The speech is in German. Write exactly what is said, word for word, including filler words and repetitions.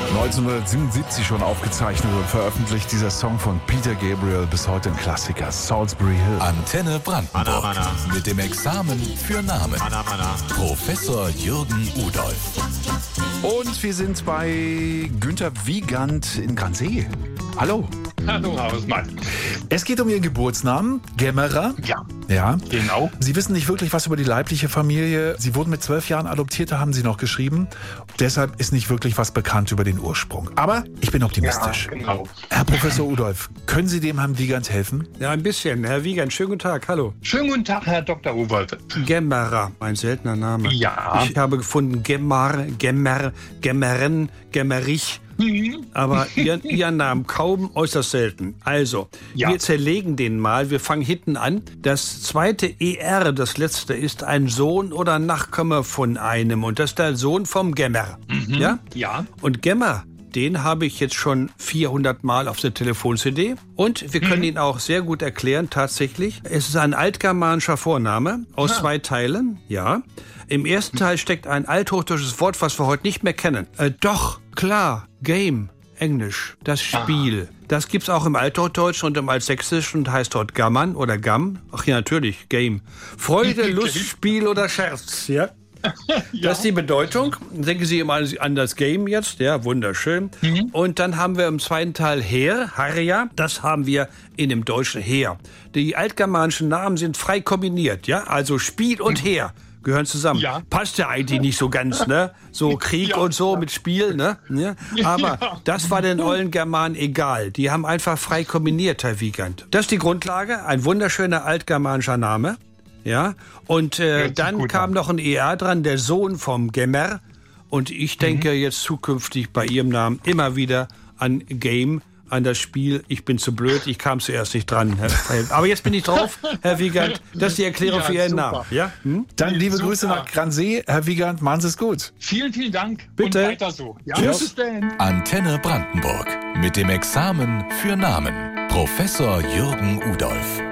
neunzehnhundertsiebenundsiebzig schon aufgezeichnet und veröffentlicht, dieser Song von Peter Gabriel, bis heute ein Klassiker, Salisbury Hill. Antenne Brandenburg Anna, Anna. mit dem Examen für Namen. Anna, Anna. Professor Jürgen Udolf. Und wir sind bei Günter Wiegand in Gransee. Hallo. Hallo, Hausmann. Es geht um Ihren Geburtsnamen, Gemmerer. Ja, Ja. genau. Sie wissen nicht wirklich was über die leibliche Familie. Sie wurden mit zwölf Jahren adoptiert, da haben Sie noch geschrieben. Deshalb ist nicht wirklich was bekannt über den Ursprung. Aber ich bin optimistisch. Ja, genau. Herr Professor Udolf, können Sie dem Herrn Wiegand helfen? Ja, ein bisschen. Herr Wiegand, schönen guten Tag. Hallo. Schönen guten Tag, Herr Doktor Uwolf. Gemmerer, ein seltener Name. Ja. Ich habe gefunden Gemmar, Gemmer, Gemmeren, Gemmerich. Aber ihren, ihren Namen kaum, äußerst selten. Also, Ja. wir zerlegen den mal. Wir fangen hinten an. Das zweite E R, das letzte, ist ein Sohn oder Nachkomme von einem. Und das ist der Sohn vom Gemmer. Ja? Ja. Und Gemmer, den habe ich jetzt schon vierhundert Mal auf der Telefon-C D. Und wir können ihn auch sehr gut erklären, tatsächlich. Es ist ein altgermanischer Vorname aus zwei Teilen, ja. Im ersten Teil steckt ein althochdeutsches Wort, was wir heute nicht mehr kennen. Äh, doch, klar, Game, Englisch, das Spiel. Das gibt's auch im Althochdeutschen und im Altsächsischen und heißt dort Gammern oder Gamm. Ach ja, natürlich, Game. Freude, Lust, Spiel oder Scherz, ja. Das ist die Bedeutung. Denken Sie immer an das Game jetzt. Ja, wunderschön. Mhm. Und dann haben wir im zweiten Teil Heer, Harja. Das haben wir in dem Deutschen Heer. Die altgermanischen Namen sind frei kombiniert. Ja, also Spiel und Heer gehören zusammen. Ja. Passt ja eigentlich nicht so ganz, ne? So Krieg Ja. und so mit Spiel, ne? Ja. Aber Ja. das war den ollen Germanen egal. Die haben einfach frei kombiniert, Herr Wiegand. Das ist die Grundlage. Ein wunderschöner altgermanischer Name. Ja, und äh, Hört sich dann gut kam an. noch ein E R dran, der Sohn vom Gemmer. Und ich denke jetzt zukünftig bei Ihrem Namen immer wieder an Game, an das Spiel. Ich bin zu blöd, ich kam zuerst nicht dran. Herr, Herr, aber jetzt bin ich drauf, Herr Wiegand. Das ist die Erklärung Ja, für Ihren super. Namen. Ja? Hm? Dann liebe Super. Grüße nach Gransee. Herr Wiegand, machen Sie es gut. Vielen, vielen Dank. Bitte. Und weiter so. Ja, Tschüss. bis dann. Antenne Brandenburg mit dem Examen für Namen. Professor Jürgen Udolf.